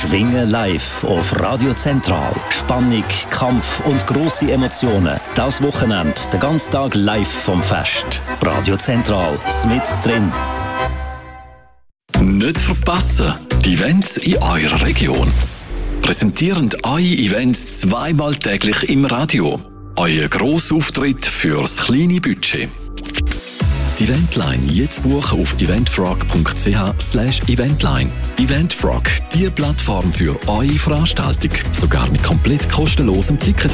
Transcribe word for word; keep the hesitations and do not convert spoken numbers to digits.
Schwingen live auf Radio Zentral. Spannung, Kampf und grosse Emotionen. Das Wochenende, den ganzen Tag live vom Fest. Radio Zentral, mit drin. Nicht verpassen, die Events in eurer Region. Präsentierend eure Events zweimal täglich im Radio. Euer Grossauftritt fürs kleine Budget. Die Eventline jetzt buchen auf eventfrog punkt c h slash eventline. Eventfrog, die Plattform für eure Veranstaltung. Sogar mit komplett kostenlosem Ticket.